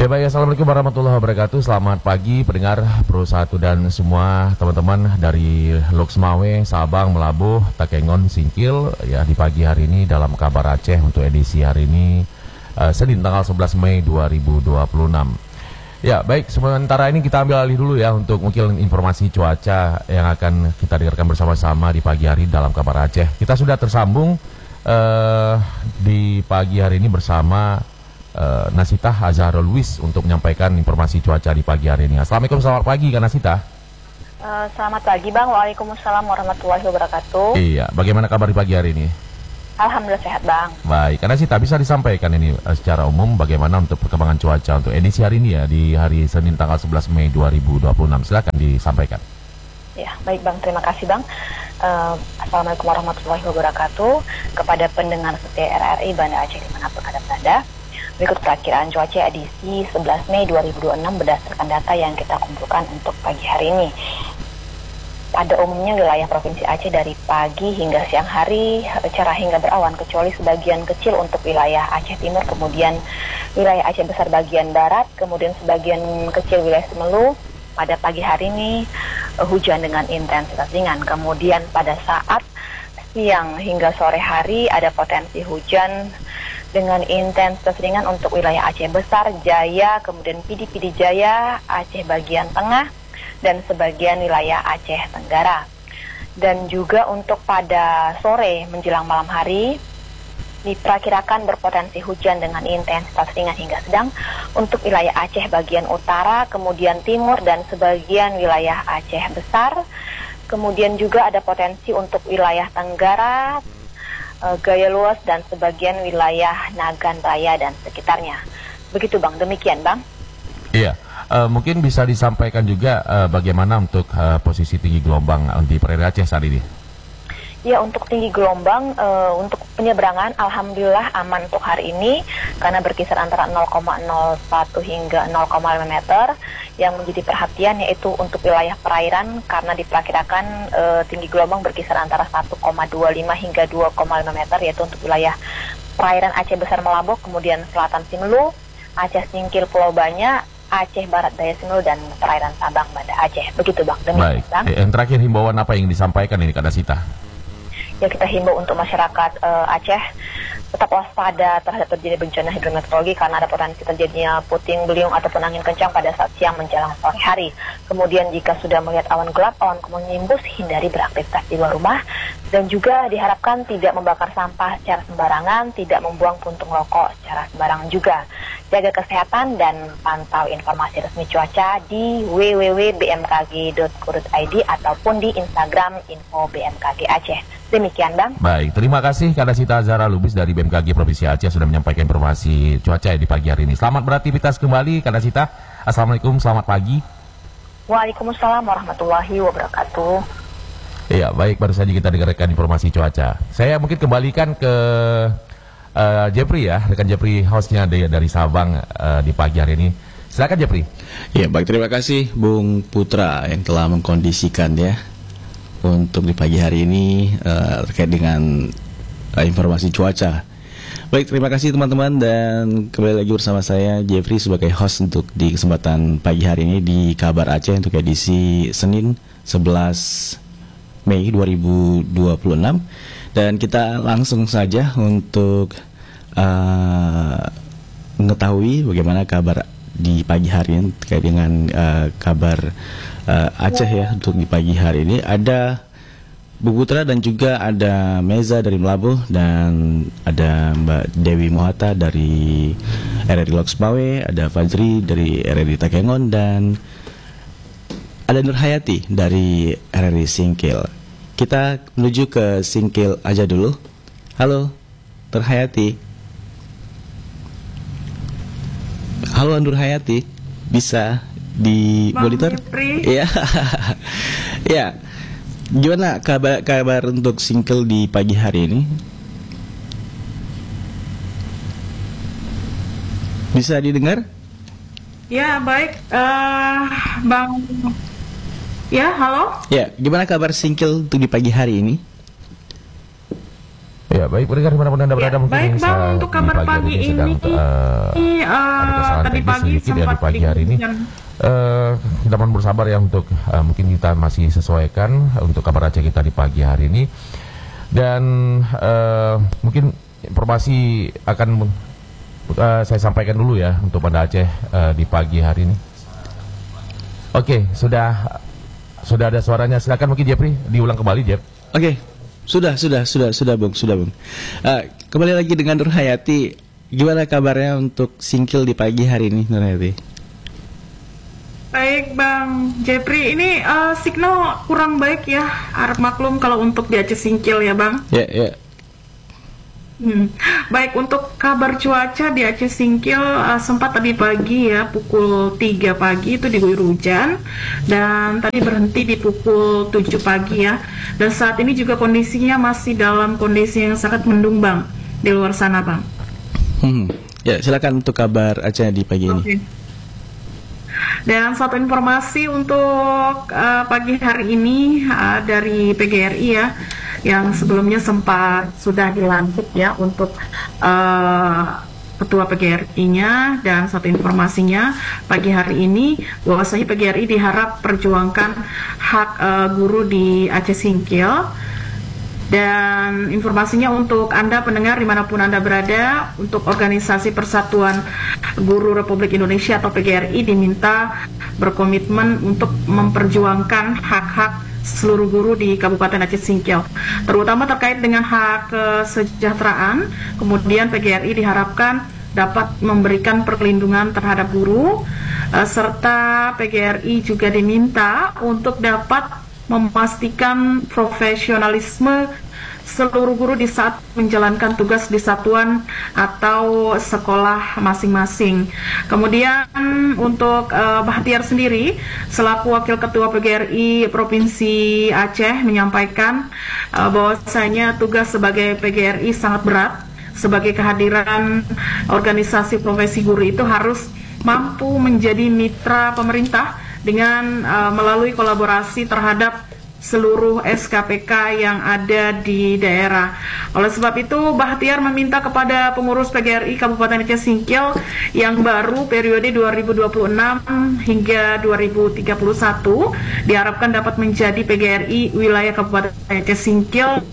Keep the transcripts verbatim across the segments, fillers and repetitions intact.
Ya baik, assalamualaikum warahmatullahi wabarakatuh. Selamat pagi pendengar Pro satu dan semua teman-teman dari Loksmawe, Sabang, Melabuh, Takengon, Singkil. Ya di pagi hari ini dalam kabar Aceh untuk edisi hari ini uh, Senin tanggal sebelas Mei dua ribu dua puluh enam. Ya baik, sementara ini kita ambil alih dulu ya untuk mungkin informasi cuaca yang akan kita dengarkan bersama-sama di pagi hari dalam kabar Aceh. Kita sudah tersambung uh, di pagi hari ini bersama Uh, Nasita Azharul Luis untuk menyampaikan informasi cuaca di pagi hari ini. Assalamualaikum, selamat pagi Kak Nasita. Uh, selamat pagi Bang, waalaikumsalam warahmatullahi wabarakatuh. Iya, bagaimana kabar di pagi hari ini? Alhamdulillah sehat Bang. Baik, Kak Nasita bisa disampaikan ini uh, secara umum bagaimana untuk perkembangan cuaca untuk edisi hari ini ya di hari Senin tanggal sebelas Mei dua ribu dua puluh enam. Silakan disampaikan. Ya, baik Bang, terima kasih Bang. Uh, Assalamualaikum warahmatullahi wabarakatuh. Kepada pendengar setia R R I Banda Aceh dimanapun Anda berada, berikut perakiraan cuaca edisi sebelas Mei dua ribu dua puluh enam berdasarkan data yang kita kumpulkan untuk pagi hari ini. Pada umumnya wilayah Provinsi Aceh dari pagi hingga siang hari cerah hingga berawan, kecuali sebagian kecil untuk wilayah Aceh Timur, kemudian wilayah Aceh Besar bagian barat, kemudian sebagian kecil wilayah Semelu. Pada pagi hari ini hujan dengan intensitas ringan, kemudian pada saat siang hingga sore hari ada potensi hujan dengan intensitas ringan untuk wilayah Aceh Besar, Jaya, kemudian Pidi Pidi Jaya, Aceh bagian tengah, dan sebagian wilayah Aceh Tenggara. Dan juga untuk pada sore menjelang malam hari, diperkirakan berpotensi hujan dengan intensitas ringan hingga sedang untuk wilayah Aceh bagian utara, kemudian timur, dan sebagian wilayah Aceh Besar. Kemudian juga ada potensi untuk wilayah Tenggara, Gaya Luas, dan sebagian wilayah Nagan Raya dan sekitarnya. Begitu Bang, demikian Bang. Iya, uh, mungkin bisa disampaikan juga uh, bagaimana untuk uh, posisi tinggi gelombang di perairan Aceh saat ini. Ya, untuk tinggi gelombang, uh, untuk penyeberangan alhamdulillah aman untuk hari ini karena berkisar antara nol koma nol satu hingga nol koma lima meter. Yang menjadi perhatian yaitu untuk wilayah perairan karena diperkirakan uh, tinggi gelombang berkisar antara satu koma dua lima hingga dua koma lima meter, yaitu untuk wilayah perairan Aceh Besar Melabuh, kemudian selatan Simelu, Aceh Singkil Pulau Banyak, Aceh Barat Daya Simelu, dan perairan Sabang Banda Aceh. Begitu Bang. Baik. Bang. Yang terakhir himbauan apa yang disampaikan ini Kak Nasita? Ya, kita himbau untuk masyarakat uh, Aceh tetap waspada terhadap terjadi bencana hidrometeorologi karena ada potensi terjadinya puting beliung ataupun angin kencang pada saat siang menjelang sore hari. Kemudian jika sudah melihat awan gelap, awan menimbus, hindari beraktivitas di luar rumah, dan juga diharapkan tidak membakar sampah secara sembarangan, tidak membuang puntung rokok secara sembarangan juga. Jaga kesehatan dan pantau informasi resmi cuaca di w w w titik b m k g titik co titik i d ataupun di Instagram info B M K G Aceh. Demikian Bang. Baik, terima kasih Kak Nasita Azharul Luis dari B M K G Provinsi Aceh sudah menyampaikan informasi cuaca di pagi hari ini. Selamat beraktivitas kembali Kak Nasita. Assalamualaikum, selamat pagi. Waalaikumsalam warahmatullahi wabarakatuh. Iya, baik, baru saja kita dengarkan informasi cuaca. Saya mungkin kembalikan ke uh, Jeffrey ya, rekan Jeffrey hostnya dari, dari Sabang uh, di pagi hari ini. Silakan Jeffrey. Ya, baik, terima kasih Bung Putra yang telah mengkondisikan ya untuk di pagi hari ini uh, terkait dengan uh, informasi cuaca. Baik, terima kasih teman-teman, dan kembali lagi bersama saya Jeffrey sebagai host untuk di kesempatan pagi hari ini di Kabar Aceh untuk edisi Senin sebelas Mei dua ribu dua puluh enam. Dan kita langsung saja untuk uh, mengetahui bagaimana kabar di pagi hari ini terkait dengan uh, kabar uh, Aceh ya. Untuk di pagi hari ini ada Bu Putra dan juga ada Meza dari Melabuh, dan ada Mbak Dewi Mohata dari R R I Loksmawe, ada Fajri dari R R I Takengon, dan ada Nur Hayati dari R R I Singkil. Kita menuju ke Singkil aja dulu. Halo Nur Hayati. Halo Nur Hayati, bisa di monitor? Iya. Ya. Gimana kabar kabar untuk Singkil di pagi hari ini? Bisa didengar? Ya, baik, uh, Bang. Ya, halo. Ya, gimana kabar Singkil untuk di pagi hari ini? Ya, Ya, baik pendengar dimanapun Anda berada, Ya, mungkin baik, ini Bang, sa- untuk di kabar pagi hari pagi ini sedang, ini, eh, eh, ada kesalahan tadi teknis pagi sedikit ya di sempat pagi hari ini. diguyurkan. Eh, kita mohon bersabar ya untuk eh, mungkin kita masih sesuaikan untuk kabar Aceh kita di pagi hari ini. Dan eh, mungkin informasi akan eh, saya sampaikan dulu ya untuk Banda Aceh eh, di pagi hari ini. Oke, sudah sudah ada suaranya. Silakan mungkin Jepri diulang kembali, Jep. Oke, sudah, sudah, sudah, sudah, Bung, sudah, Bung. Uh, kembali lagi dengan Nur Hayati. Gimana kabarnya untuk Singkil di pagi hari ini, Nur Hayati? Baik, Bang Jepri, ini eh, signal kurang baik ya. Harap maklum kalau untuk di Aceh Singkil ya, Bang. Ya, ya. Hmm. Baik, untuk kabar cuaca di Aceh Singkil uh, sempat tadi pagi ya pukul tiga pagi itu diguyur hujan dan tadi berhenti di pukul tujuh pagi ya. Dan saat ini juga kondisinya masih dalam kondisi yang sangat mendung, Bang, di luar sana, Bang. Hmm. Ya, silakan untuk kabar Aceh di pagi ini. Oke. Dan satu informasi untuk uh, pagi hari ini uh, dari P G R I ya, yang sebelumnya sempat sudah dilantik ya untuk uh, ketua P G R I-nya, dan satu informasinya pagi hari ini bahwasanya P G R I diharap perjuangkan hak uh, guru di Aceh Singkil. Dan informasinya untuk Anda pendengar dimanapun Anda berada, untuk Organisasi Persatuan Guru Republik Indonesia atau P G R I diminta berkomitmen untuk memperjuangkan hak-hak seluruh guru di Kabupaten Aceh Singkil, terutama terkait dengan hak kesejahteraan. Kemudian P G R I diharapkan dapat memberikan perlindungan terhadap guru, serta P G R I juga diminta untuk dapat memastikan profesionalisme seluruh guru di saat menjalankan tugas di satuan atau sekolah masing-masing. Kemudian untuk uh, Bahtiar sendiri selaku Wakil Ketua P G R I Provinsi Aceh menyampaikan uh, bahwasanya tugas sebagai P G R I sangat berat. Sebagai kehadiran organisasi profesi guru itu harus mampu menjadi mitra pemerintah dengan uh, melalui kolaborasi terhadap seluruh S K P K yang ada di daerah. Oleh sebab itu, Bahtiar meminta kepada pengurus P G R I Kabupaten Aceh Singkil yang baru periode dua ribu dua puluh enam hingga dua ribu tiga puluh satu diharapkan dapat menjadi P G R I wilayah Kabupaten Aceh Singkil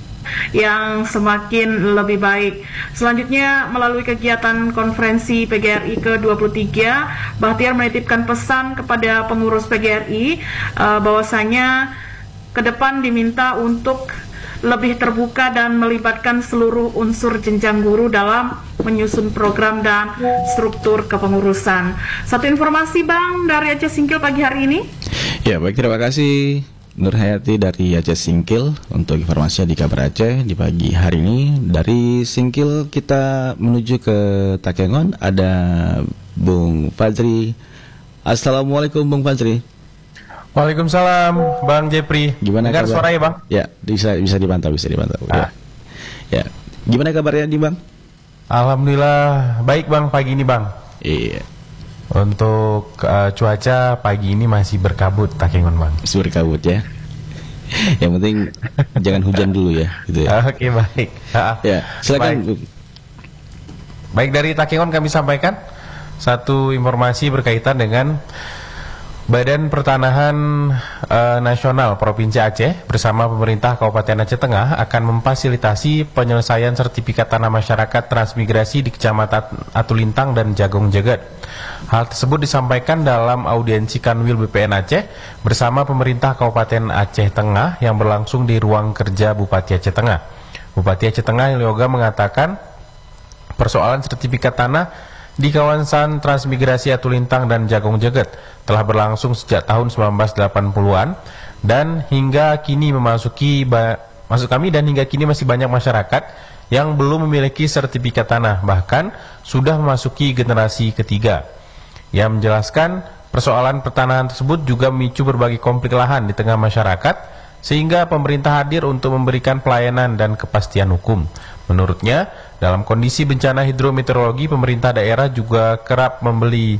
yang semakin lebih baik. Selanjutnya, melalui kegiatan konferensi P G R I ke dua puluh tiga, Bahtiar menitipkan pesan kepada pengurus P G R I uh, bahwasanya ke depan diminta untuk lebih terbuka dan melibatkan seluruh unsur jenjang guru dalam menyusun program dan struktur kepengurusan. Satu informasi, Bang, dari Aceh Singkil pagi hari ini. Ya, baik, terima kasih Nur Hayati dari Aceh Singkil untuk informasinya di kabar Aceh di pagi hari ini. Dari Singkil kita menuju ke Takengon, ada Bung Fajri. Assalamualaikum Bung Fajri. Waalaikumsalam Bang Jepri. Gimana dengar kabar? suaranya, Bang? Ya, bisa bisa dipantau, bisa dipantau. Ah. Ya. Ya. Gimana kabarnya nih, Bang? Alhamdulillah baik, Bang, pagi ini, Bang. Iya. Untuk uh, cuaca pagi ini masih berkabut Takengon, Bang. Masih berkabut ya. Yang penting jangan hujan dulu ya, gitu ya. Oke, baik. Ya, silakan. Baik. Bung. Baik, dari Takengon kami sampaikan satu informasi berkaitan dengan Badan Pertanahan uh, Nasional Provinsi Aceh bersama pemerintah Kabupaten Aceh Tengah akan memfasilitasi penyelesaian sertifikat tanah masyarakat transmigrasi di Kecamatan Atulintang dan Jagong Jeget. Hal tersebut disampaikan dalam audiensi Kanwil B P N Aceh bersama pemerintah Kabupaten Aceh Tengah yang berlangsung di ruang kerja Bupati Aceh Tengah. Bupati Aceh Tengah Yoga mengatakan persoalan sertifikat tanah di kawasan transmigrasi Atulintang dan Jagong Jeget telah berlangsung sejak tahun sembilan belas delapan puluhan dan hingga kini memasuki maksud kami dan hingga kini masih banyak masyarakat yang belum memiliki sertifikat tanah, bahkan sudah memasuki generasi ketiga. Ia menjelaskan persoalan pertanahan tersebut juga memicu berbagai konflik lahan di tengah masyarakat sehingga pemerintah hadir untuk memberikan pelayanan dan kepastian hukum. Menurutnya, dalam kondisi bencana hidrometeorologi, pemerintah daerah juga kerap membeli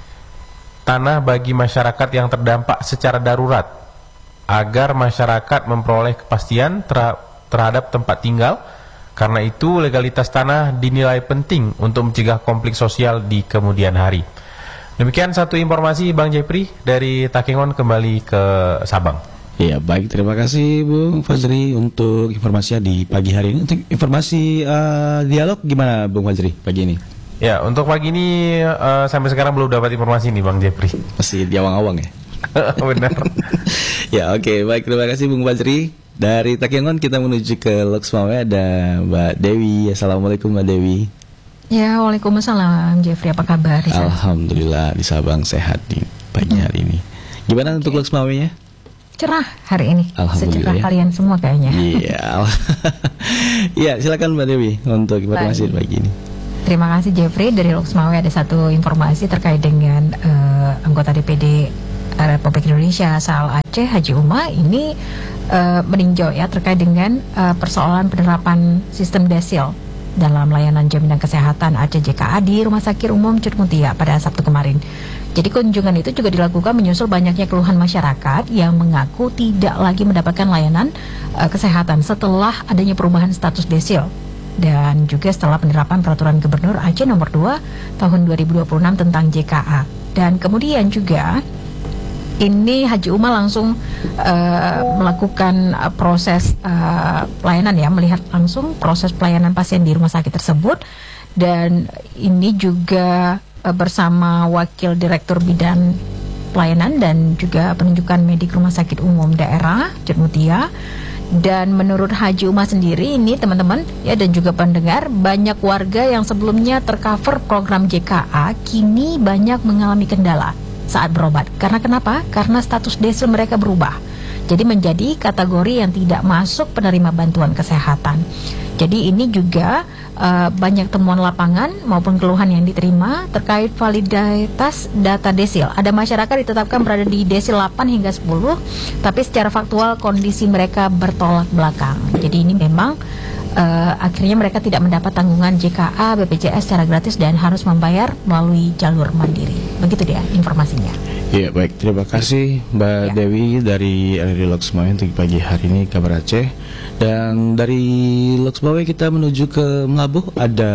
tanah bagi masyarakat yang terdampak secara darurat agar masyarakat memperoleh kepastian ter terhadap tempat tinggal Karena itu legalitas tanah dinilai penting untuk mencegah konflik sosial di kemudian hari. Demikian satu informasi Bang Jepri dari Takengon kembali ke Sabang. Iya, baik, terima kasih Bung Fajri untuk informasinya di pagi hari ini. Untuk informasi uh, dialog gimana Bung Fajri pagi ini? Ya, untuk pagi ini uh, sampai sekarang belum dapat informasi nih Bang Jepri. Masih di awang-awang ya? Benar. Ya, oke, okay, baik, terima kasih Bung Fajri. Dari Takengon kita menuju ke Loksmawe, ada Mbak Dewi. Assalamualaikum Mbak Dewi. Ya, waalaikumsalam Jeffrey, apa kabar? Alhamdulillah di Sabang sehat di pagi hari ini. Gimana okay. untuk Loksmawe-nya? Cerah hari ini. Secerah ya. Kalian semua kayaknya. Iya. Iya, silakan Mbak Dewi untuk informasi pagi ini. Terima kasih Jeffrey. Dari Loksmawe ada satu informasi terkait dengan uh, anggota D P D Republik Indonesia asal Aceh, Haji Uma ini uh, meninjau ya terkait dengan uh, persoalan penerapan sistem desil dalam layanan jaminan kesehatan Aceh J K A di Rumah Sakit Umum Cut Mutia pada Sabtu kemarin. Jadi kunjungan itu juga dilakukan menyusul banyaknya keluhan masyarakat yang mengaku tidak lagi mendapatkan layanan uh, kesehatan setelah adanya perubahan status desil dan juga setelah penerapan peraturan Gubernur Aceh nomor dua tahun dua ribu dua puluh enam tentang J K A. Dan kemudian juga ini Haji Uma langsung uh, melakukan uh, proses uh, pelayanan ya, melihat langsung proses pelayanan pasien di rumah sakit tersebut. Dan ini juga uh, bersama Wakil Direktur Bidang Pelayanan dan juga Penunjukan Medik Rumah Sakit Umum Daerah Cut Mutia. Dan menurut Haji Uma sendiri ini teman-teman ya dan juga pendengar, banyak warga yang sebelumnya tercover program J K A kini banyak mengalami kendala saat berobat. Karena kenapa? Karena status desil mereka berubah. Jadi menjadi kategori yang tidak masuk penerima bantuan kesehatan. Jadi ini juga uh, banyak temuan lapangan maupun keluhan yang diterima terkait validitas data desil. Ada masyarakat ditetapkan berada di desil delapan hingga sepuluh, tapi secara faktual kondisi mereka bertolak belakang. Jadi ini memang Uh, akhirnya mereka tidak mendapat tanggungan J K A, B P J S secara gratis dan harus membayar melalui jalur mandiri. Begitu dia informasinya. Iya, baik, terima kasih Mbak ya. Dewi dari R R I Loksmawe untuk pagi hari ini kabar Aceh. Dan dari Loksmawe kita menuju ke Melabuh, ada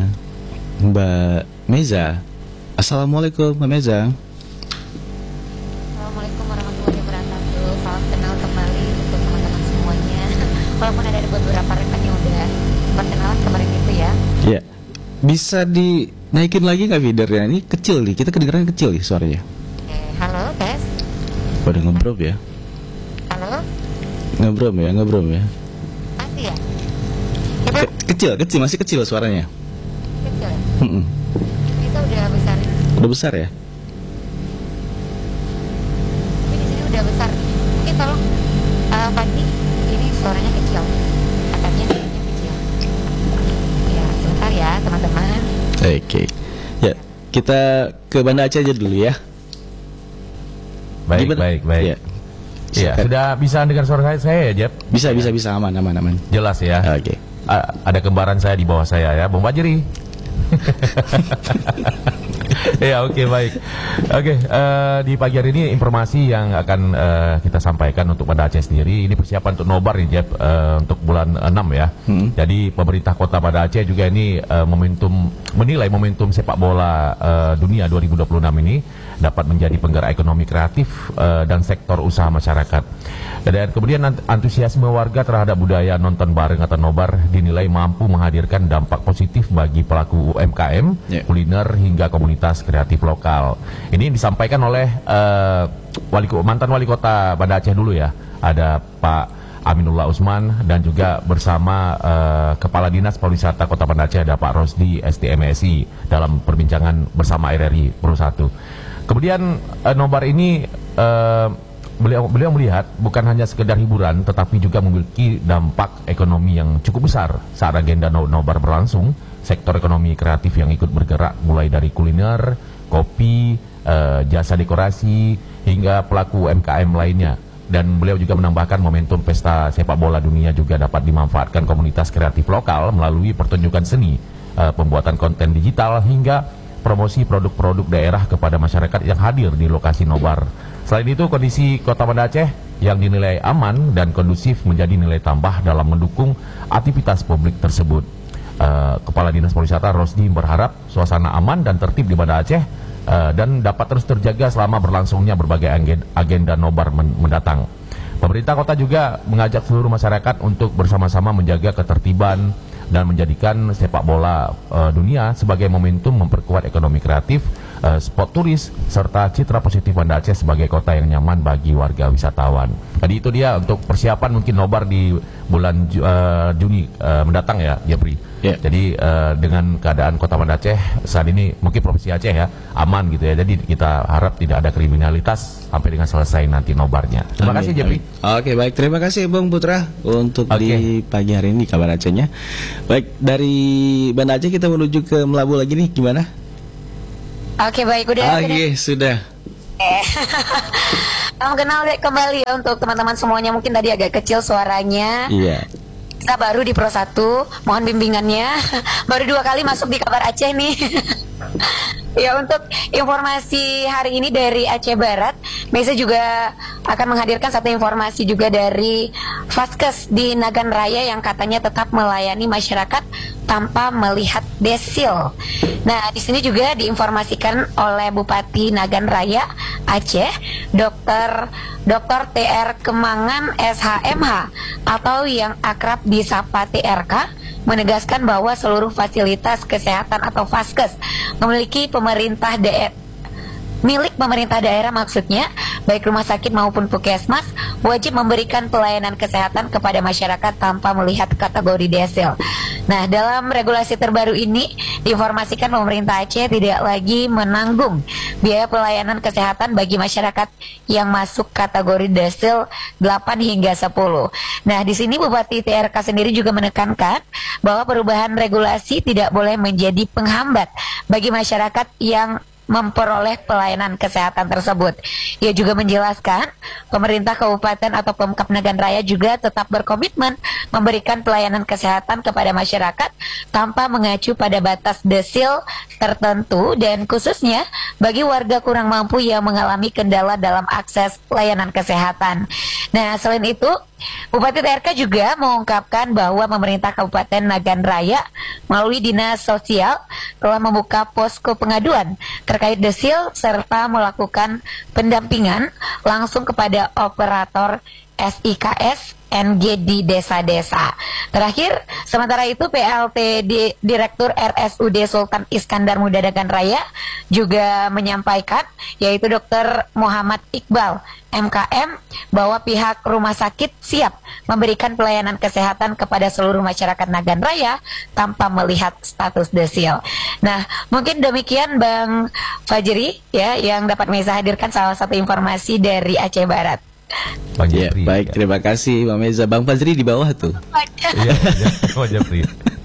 Mbak Meza. Assalamualaikum Mbak Meza. Assalamualaikum warahmatullahi wabarakatuh. Salam kenal kembali untuk teman-teman semuanya. Walaupun ada beberapa rekan yang udah sempat kenalan kemarin itu ya. Iya. Bisa dinaikin lagi nggak feedernya? Ini kecil nih, kita kedengaran kecil nih suaranya. Oke, halo tes. Pada ngebrom ya? Halo? Ngebrom ya, ngebrom ya. Masih ya? Ke kecil, kecil, masih kecil suaranya. Kecil ya? Mm-mm. Kita udah besar. Udah besar ya? Tapi di sini udah besar. Mungkin tolong uh, Fandi, ini suaranya kecil. Katanya suaranya kecil. Ya, sebentar ya teman-teman. Oke. Okay. Ya, kita ke Banda Aceh aja dulu ya. Baik, Gimana? baik, baik. Ya. Ya, sudah bisa dengar suara saya, saya ya, Jep? Bisa, bisa, bisa, aman, aman, aman. Jelas ya. Oke. Okay. A- ada kembaran saya di bawah saya ya, Bung Fajri. Ya, oke, okay, baik. Oke, okay, uh, di pagi hari ini informasi yang akan uh, kita sampaikan untuk Banda Aceh sendiri, ini persiapan untuk nobar nih, Jep, uh, untuk bulan enam ya. Hmm. Jadi pemerintah Kota Banda Aceh juga ini uh, momentum menilai momentum sepak bola uh, dunia dua ribu dua puluh enam ini dapat menjadi penggerak ekonomi kreatif uh, dan sektor usaha masyarakat. Dan kemudian antusiasme warga terhadap budaya nonton bareng atau nobar dinilai mampu menghadirkan dampak positif bagi pelaku U M K M, yeah. kuliner hingga komunitas kreatif lokal. Ini disampaikan oleh uh, wali mantan wali kota Banda Aceh dulu ya. Ada Pak Aminullah Usman dan juga bersama uh, Kepala Dinas Pariwisata Kota Banda Aceh ada Pak Rosdi S T M S I dalam perbincangan bersama R R I Pro satu. Kemudian uh, nobar ini uh, beliau beliau melihat bukan hanya sekedar hiburan tetapi juga memiliki dampak ekonomi yang cukup besar saat agenda nobar berlangsung. Sektor ekonomi kreatif yang ikut bergerak mulai dari kuliner, kopi, uh, jasa dekorasi hingga pelaku U M K M lainnya. Dan beliau juga menambahkan momentum pesta sepak bola dunia juga dapat dimanfaatkan komunitas kreatif lokal melalui pertunjukan seni, uh, pembuatan konten digital hingga promosi produk-produk daerah kepada masyarakat yang hadir di lokasi nobar. Selain itu, kondisi Kota Banda Aceh yang dinilai aman dan kondusif menjadi nilai tambah dalam mendukung aktivitas publik tersebut. Uh, Kepala Dinas Pariwisata Rosdi berharap suasana aman dan tertib di Banda Aceh uh, dan dapat terus terjaga selama berlangsungnya berbagai agenda nobar men mendatang. Pemerintah kota juga mengajak seluruh masyarakat untuk bersama-sama menjaga ketertiban dan menjadikan sepak bola uh, dunia sebagai momentum memperkuat ekonomi kreatif, uh, spot turis, serta citra positif Banda Aceh sebagai kota yang nyaman bagi warga wisatawan. Tadi itu dia untuk persiapan mungkin nobar di bulan uh, Juni uh, mendatang ya, Jepri. Yeah. Jadi uh, dengan keadaan kota Banda Aceh saat ini, mungkin Provinsi Aceh ya, aman gitu ya. Jadi kita harap tidak ada kriminalitas sampai dengan selesai nanti nobarnya. Terima Amin. kasih Jepri. Oke, baik, terima kasih Bung Putra untuk okay. di pagi hari ini kabar Acehnya. Baik, dari Banda Aceh kita menuju ke Melabu lagi nih, gimana? Oke, baik, udah. Oke, okay, sudah. Eh. Salam kenal kembali ya untuk teman-teman semuanya. Mungkin tadi agak kecil suaranya. Iya. Kita baru di Pro satu, mohon bimbingannya. Baru dua kali masuk di kabar Aceh nih. Ya, untuk informasi hari ini dari Aceh Barat, Mesa juga akan menghadirkan satu informasi juga dari Vaskes di Nagan Raya yang katanya tetap melayani masyarakat tanpa melihat desil. Nah, di sini juga diinformasikan oleh Bupati Nagan Raya Aceh, Dokter Dokter T R Kemangan S H M H atau yang akrab disapa T R K, menegaskan bahwa seluruh fasilitas kesehatan atau Vaskes memiliki pemerintah daerah milik pemerintah daerah, maksudnya baik rumah sakit maupun puskesmas wajib memberikan pelayanan kesehatan kepada masyarakat tanpa melihat kategori desil. Nah, dalam regulasi terbaru ini diinformasikan pemerintah Aceh tidak lagi menanggung biaya pelayanan kesehatan bagi masyarakat yang masuk kategori desil delapan hingga sepuluh. Nah, di sini Bupati T R K sendiri juga menekankan bahwa perubahan regulasi tidak boleh menjadi penghambat bagi masyarakat yang memperoleh pelayanan kesehatan tersebut. Ia juga menjelaskan pemerintah kabupaten atau Pemkab Nagan Raya juga tetap berkomitmen memberikan pelayanan kesehatan kepada masyarakat tanpa mengacu pada batas desil tertentu dan khususnya bagi warga kurang mampu yang mengalami kendala dalam akses layanan kesehatan. Nah, selain itu Bupati T R K juga mengungkapkan bahwa pemerintah Kabupaten Nagan Raya melalui Dinas Sosial telah membuka posko pengaduan terkait desil serta melakukan pendampingan langsung kepada operator S I K S N G di desa-desa. Terakhir, sementara itu P L T D Direktur R S U D Sultan Iskandar Muda Nagan Raya juga menyampaikan, yaitu Dokter Muhammad Iqbal M K M, bahwa pihak rumah sakit siap memberikan pelayanan kesehatan kepada seluruh masyarakat Nagan Raya tanpa melihat status desil. Nah, mungkin demikian Bang Fajri ya yang dapat Meza hadirkan salah satu informasi dari Aceh Barat. Bang ya, baik, terima kasih Bang Meza. Bang Fajri di bawah tuh. Iya, Bang Fajri.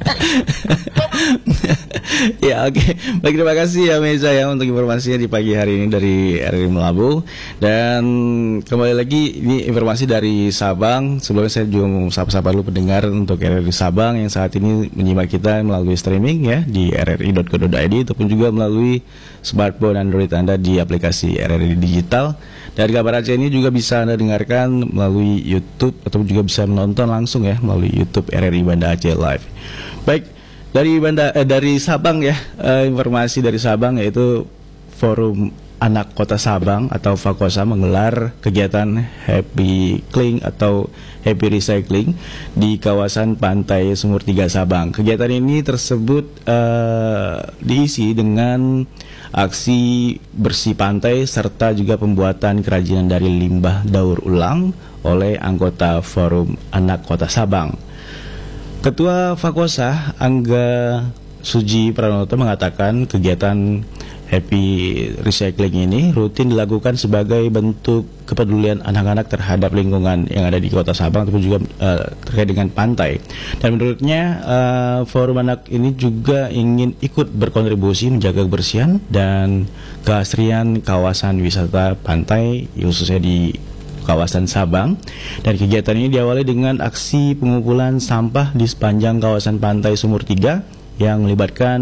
Ya, oke. Okay. Baik, terima kasih ya Meza ya untuk informasinya di pagi hari ini dari R R I Melabu. Dan kembali lagi ini informasi dari Sabang. Sebelumnya saya juga mau sapa-sapa dulu pendengar untuk R R I Sabang yang saat ini menyimak kita melalui streaming ya di r r i dot co dot i d ataupun juga melalui smartphone Android Anda di aplikasi R R I Digital. Dari kabar Aceh ini juga bisa Anda dengarkan melalui YouTube atau juga bisa menonton langsung ya melalui YouTube R R I Banda Aceh Live. Baik, dari Banda eh, dari Sabang ya, eh, informasi dari Sabang yaitu Forum Anak Kota Sabang atau Fakosa menggelar kegiatan Happy Clean atau Happy Recycling di kawasan Pantai Sumur Tiga Sabang. Kegiatan ini tersebut eh, diisi dengan aksi bersih pantai serta juga pembuatan kerajinan dari limbah daur ulang oleh anggota Forum Anak Kota Sabang. Ketua Fakosa Angga Suji Pranoto mengatakan kegiatan Happy Recycling ini rutin dilakukan sebagai bentuk kepedulian anak-anak terhadap lingkungan yang ada di Kota Sabang ataupun juga uh, terkait dengan pantai. Dan menurutnya uh, Forum Anak ini juga ingin ikut berkontribusi menjaga kebersihan dan keasrian kawasan wisata pantai khususnya di kawasan Sabang. Dan kegiatan ini diawali dengan aksi pengumpulan sampah di sepanjang kawasan Pantai Sumur Tiga yang melibatkan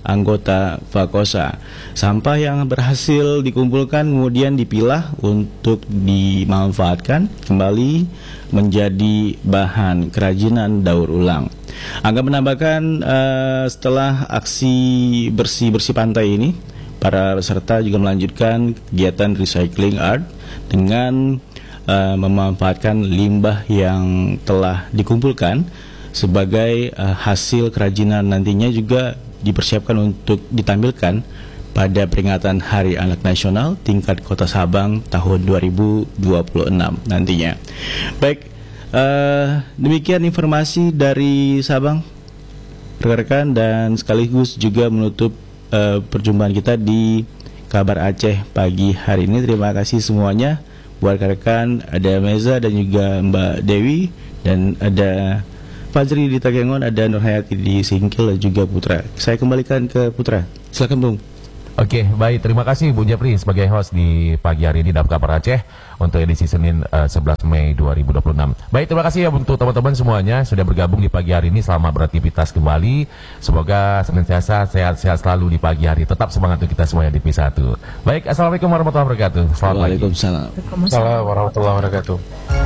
anggota Fakosa. Sampah yang berhasil dikumpulkan kemudian dipilah untuk dimanfaatkan kembali menjadi bahan kerajinan daur ulang. Angga menambahkan uh, setelah aksi bersih-bersih pantai ini, para peserta juga melanjutkan kegiatan recycling art dengan uh, memanfaatkan limbah yang telah dikumpulkan sebagai uh, hasil kerajinan, nantinya juga dipersiapkan untuk ditampilkan pada peringatan Hari Anak Nasional tingkat Kota Sabang tahun dua ribu dua puluh enam nantinya. Baik, uh, demikian informasi dari Sabang, rekan-rekan, dan sekaligus juga menutup uh, perjumpaan kita di Kabar Aceh pagi hari ini. Terima kasih semuanya buat rekan-rekan, ada Meza dan juga Mbak Dewi, dan ada Fajri di Takengon, ada Nurhayati di Singkil, dan juga Putra. Saya kembalikan ke Putra. Silakan, Bung. Oke, baik. Terima kasih Bung Jepri sebagai host di pagi hari ini dalam Kabar Aceh untuk edisi Senin uh, sebelas Mei dua ribu dua puluh enam. Baik, terima kasih ya untuk teman-teman semuanya sudah bergabung di pagi hari ini. Selamat beraktivitas kembali. Semoga senantiasa sehat-sehat selalu di pagi hari. Tetap semangat untuk kita semuanya di P satu. Baik, Assalamualaikum warahmatullahi wabarakatuh. Selamat pagi. Waalaikumsalam. Waalaikumsalam warahmatullahi wabarakatuh.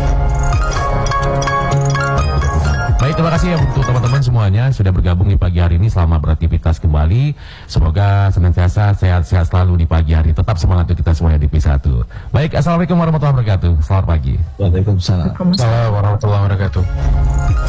Baik, terima kasih ya untuk teman-teman semuanya sudah bergabung di pagi hari ini. Selamat beraktivitas kembali. Semoga senantiasa sehat-sehat selalu di pagi hari. Tetap semangat untuk kita semuanya di P satu. Baik, Assalamualaikum warahmatullahi wabarakatuh. Selamat pagi. Waalaikumsalam. Waalaikumsalam warahmatullahi wabarakatuh.